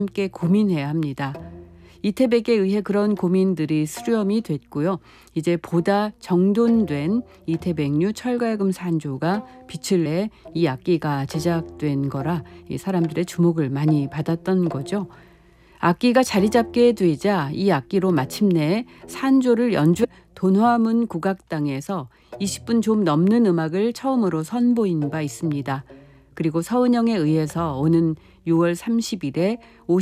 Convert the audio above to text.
함께 고민해야 합니다. 이태백에 의해 그런 고민들이 수렴이 됐고요. 이제 보다 정돈된 이태백류 철가야금 산조가 빛을 내 이 악기가 제작된 거라 이 사람들의 주목을 많이 받았던 거죠. 악기가 자리 잡게 되자 이 악기로 마침내 산조를 연주 돈화문 국악당에서 20분 좀 넘는 음악을 처음으로 선보인 바 있습니다. 그리고 서은영에 의해서 오는 6월 30일에